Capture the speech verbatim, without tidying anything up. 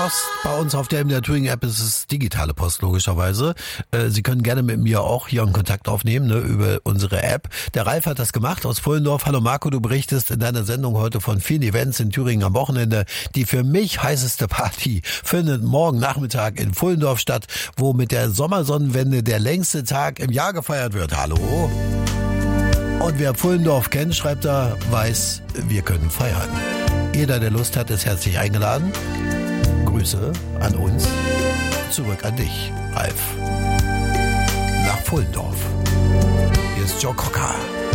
Post bei uns auf der M D R Thüringen App ist es digitale Post, logischerweise. Äh, Sie können gerne mit mir auch hier einen Kontakt aufnehmen, ne, über unsere App. Der Ralf hat das gemacht aus Pfullendorf. Hallo Marco, du berichtest in deiner Sendung heute von vielen Events in Thüringen am Wochenende. Die für mich heißeste Party findet morgen Nachmittag in Pfullendorf statt, wo mit der Sommersonnenwende der längste Tag im Jahr gefeiert wird. Hallo? Und wer Pfullendorf kennt, schreibt da, weiß, wir können feiern. Jeder, der Lust hat, ist herzlich eingeladen. Grüße an uns, zurück an dich, Ralf. Nach Pfullendorf. Hier ist Joe Cocker.